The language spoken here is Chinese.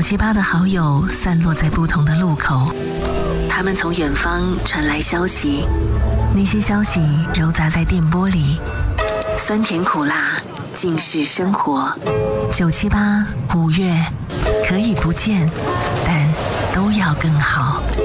978的好友散落在不同的路口，他们从远方传来消息，那些消息揉杂在电波里，酸甜苦辣尽是生活。978，5月可以不见，但都要更好。